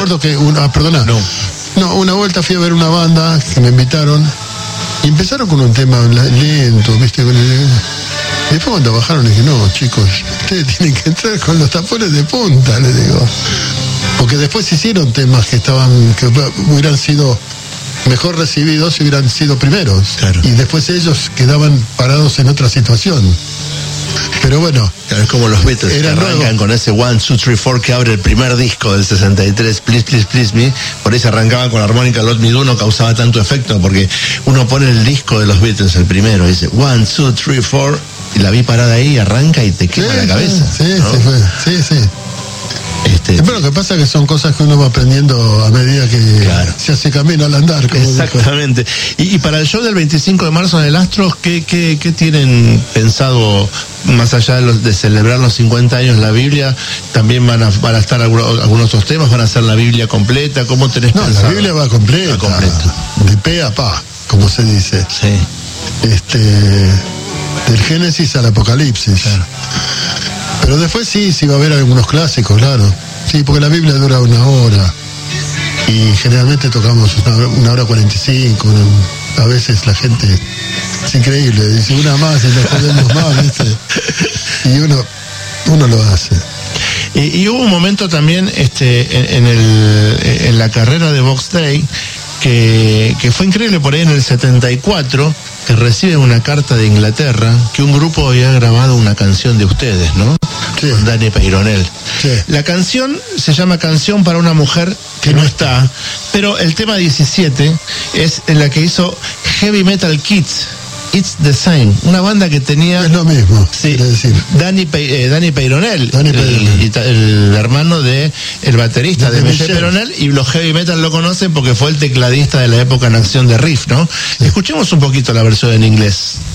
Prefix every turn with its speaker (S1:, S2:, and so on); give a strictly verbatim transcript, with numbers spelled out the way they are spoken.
S1: acuerdo que una, perdona,
S2: No.
S1: no, una vuelta fui a ver una banda que me invitaron y empezaron con un tema lento, viste, con el, después cuando bajaron le dije, no, chicos, ustedes tienen que entrar con los tapones de punta, les digo. Porque después hicieron temas que estaban, que hubieran sido mejor recibidos si hubieran sido primeros.
S2: Claro.
S1: Y después ellos quedaban parados en otra situación. Pero bueno,
S2: claro, es como los Beatles que arrancan
S1: nuevo.
S2: con ese one, two, three, four que abre el primer disco del sesenta y tres, Please, Please, Please Me. Por ahí se arrancaban con la armónica Lot Me Do, no causaba tanto efecto, porque uno pone el disco de los Beatles, el primero, y dice one, two, three, four, y la vi parada ahí, arranca y te quema
S1: sí,
S2: la cabeza.
S1: Sí,
S2: ¿no?
S1: sí, fue, sí, sí.
S2: Este,
S1: Pero lo que pasa es que son cosas que uno va aprendiendo a medida que
S2: Claro.
S1: se hace camino al andar. Como
S2: Exactamente. Y, y para el show del veinticinco de marzo en el Astros, ¿qué, qué, qué tienen pensado, más allá de, los, de celebrar los cincuenta años la Biblia? ¿También van a, van a estar algunos, algunos otros temas? ¿Van a hacer la Biblia completa? ¿Cómo tenés
S1: No,
S2: pensado?
S1: la Biblia va completa,
S2: Va completa.
S1: de pe a pa, como se dice.
S2: Sí.
S1: Este, del Génesis al Apocalipsis.
S2: Claro.
S1: Pero después sí, sí va a haber algunos clásicos, claro. Sí, porque la Biblia dura una hora. Y generalmente tocamos una, una hora cuarenta y cinco. Una, a veces la gente es increíble, dice una más y no podemos más, ¿viste? Y uno, uno lo hace.
S2: Y, y hubo un momento también este, en, en, el, en la carrera de Box Day que, que fue increíble, por ahí en el setenta y cuatro, que reciben una carta de Inglaterra que un grupo había grabado una canción de ustedes, ¿no?
S1: Sí.
S2: Con Dani Peyronel.
S1: Sí.
S2: La canción se llama Canción para una mujer que no está, pero el tema diecisiete es en la que hizo Heavy Metal Kids. It's the Same, una banda que tenía...
S1: Es lo mismo,
S2: Sí,
S1: quiero decir.
S2: Dani, Pe, eh, Dani Peyronel,
S1: Dani Peyronel.
S2: El, el hermano de el baterista
S1: De
S2: de Michel
S1: Michel.
S2: Peyronel, y los heavy metal lo conocen porque fue el tecladista de la época en acción de Riff, ¿no? Escuchemos un poquito la versión en inglés.